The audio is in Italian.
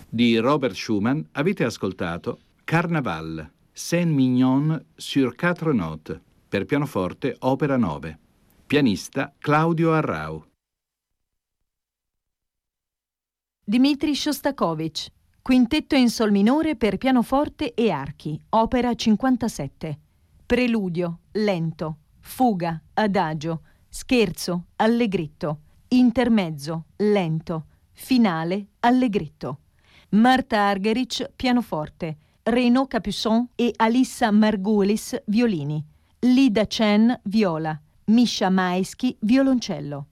Di Robert Schumann avete ascoltato Carnaval, Saint-Mignon sur quatre notes, per pianoforte opera 9. Pianista Claudio Arrau. Dmitri Shostakovich, quintetto in sol minore per pianoforte e archi, opera 57. Preludio, lento, fuga, adagio, scherzo, allegretto, intermezzo, lento, finale, allegretto. Marta Argerich, pianoforte, Renaud Capuçon e Alissa Margulis, violini, Lida Chen, viola, Misha Maeschi, violoncello.